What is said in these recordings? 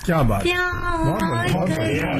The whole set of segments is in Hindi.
क्या बात, बहुत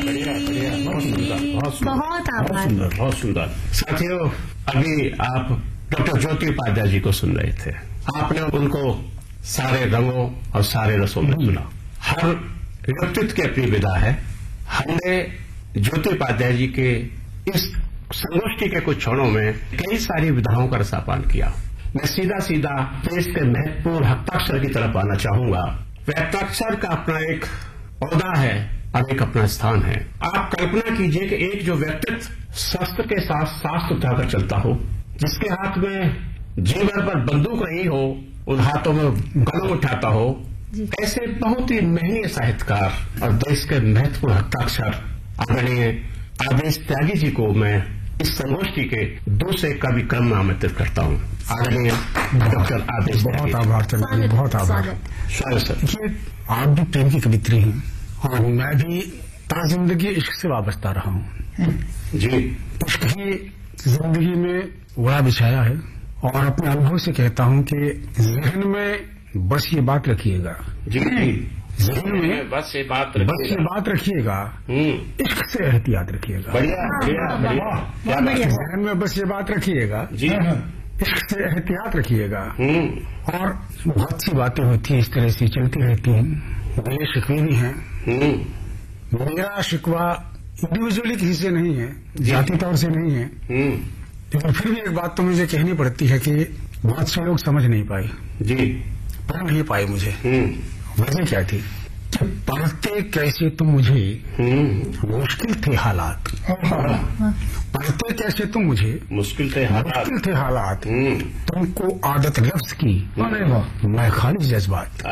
सुंदर, बहुत सुंदर। साथियों, अभी आप डॉक्टर ज्योति उपाध्याय जी को सुन रहे थे। आपने उनको सारे रंगों और सारे रसों में सुना। हर व्यक्तित्व की अपनी विधा है। हमने ज्योति उपाध्याय जी के इस संगोष्ठी के कुछ क्षणों में कई सारी विधाओं का रसापान किया। मैं सीधा सीधा देश के महत्वपूर्ण हस्ताक्षर की तरफ आना चाहूंगा। हस्ताक्षर का अपना एक औहदा है और एक अपना स्थान है। आप कल्पना कीजिए कि एक जो व्यक्तित्व शस्त्र के साथ शास्त्र उठाकर चलता हो, जिसके हाथ में जीवन पर बंदूक नहीं हो, उन हाथों में कलम उठाता हो, ऐसे बहुत ही महनीय साहित्यकार और देश के महत्वपूर्ण हस्ताक्षर आदरणीय आदेश त्यागी जी को मैं इस संगोष्ठी के दूसरे कवि क्रम में आमंत्रित करता हूं। आदरणीय डॉक्टर आदेश, बहुत आभार चंद्र, बहुत आभार। स्वागत सर। आप भी प्रेम की कवित्री हैं और मैं भी जिंदगी इश्क से वाबस्ता रहा हूं जी। इश्क ही जिंदगी में बड़ा बिछाया है और अपने अनुभव से कहता हूं कि जहन में बस ये बात रखिएगा जी, जहन में बस ये बात रखिएगा, इश्क से एहतियात रखिएगा। बढ़िया बढ़िया बढ़िया। जहन में बस ये बात रखिएगा जी, इश्क से एहतियात रखिएगा। और बहुत सी बातें होती हैं, इस तरह से चलती रहती हैं। मेरे शिकवे भी हैं। मेरा शिकवा इंडिविजुअली किसी से नहीं है, जाति तौर से नहीं है, लेकिन फिर भी एक बात तो मुझे कहनी पड़ती है कि बहुत से लोग समझ नहीं पाए जी, पढ़ नहीं पाए मुझे। वजह क्या थी कि पढ़ते कैसे तुम मुझे, मुश्किल थे हालात। पढ़ते कैसे तुम मुझे, मुश्किल थे हालात। तुमको आदत लफ्ज की, मैं खाली जज्बात।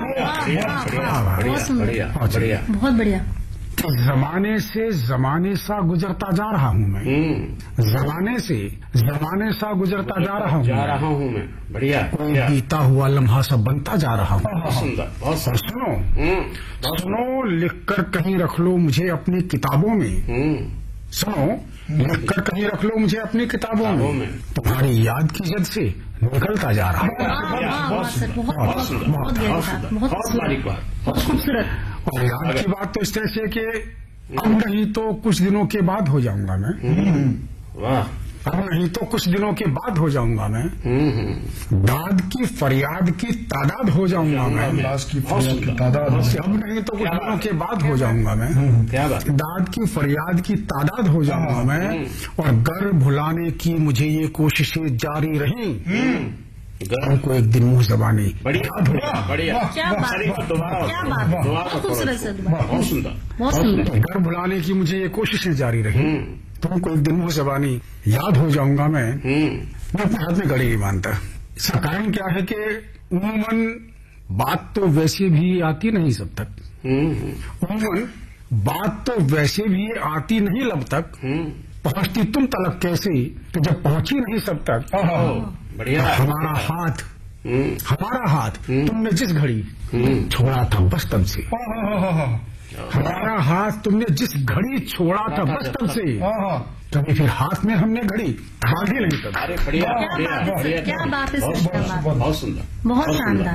बहुत बढ़िया। तो जमाने से जमाने सा गुजरता जा रहा हूं मैं, जमाने से जमाने सा गुजरता जा रहा हूं मैं। बढ़िया। कोई बीता हुआ लम्हा सा बनता जा रहा हूं। बहुत सुंदर, बहुत सुंदर। सुनो लिखकर कहीं रख लो मुझे अपनी किताबों में। सुनो लिखकर कहीं रख लो मुझे अपनी किताबों में। तुम्हारी याद की जद से निकलता जा रहा हूं। बहुत खूबसूरत। और याद की बात तो इस तरह से कि अब नहीं तो कुछ दिनों के बाद हो जाऊंगा मैं। वाह। अब नहीं तो कुछ दिनों के बाद हो जाऊंगा मैं। दाद की फरियाद की तादाद हो जाऊंगा मैं। अब नहीं तो कुछ दिनों के बाद हो जाऊंगा मैं। दाद की फरियाद की तादाद हो जाऊंगा मैं। और गर भुलाने की मुझे ये कोशिशें जारी रही, को एक दिन मुंह जबानी। बढ़िया बढ़िया। क्या बात, बहुत सुंदर। घर बुलाने की मुझे ये कोशिशें जारी रही, तुमको एक दिन मुंह जबानी याद हो जाऊंगा मैं अपने हाथ में घड़ी नहीं मानता। इसका कारण क्या है कि उमूमन बात तो वैसे भी आती नहीं सब तक। उमूमन बात तो वैसे भी आती नहीं लब तक, पहुंचती तुम तलक कैसे कि जब पहुंची नहीं सब तक। बढ़िया। हमारा हाथ तुमने जिस घड़ी छोड़ा था बस तब से, हमारा हाथ तुमने जिस घड़ी छोड़ा था बस तब से, कभी फिर हाथ में हमने घड़ी बांधी नहीं तब। अरे बढ़िया, क्या बात है, बहुत सुंदर, बहुत शानदार।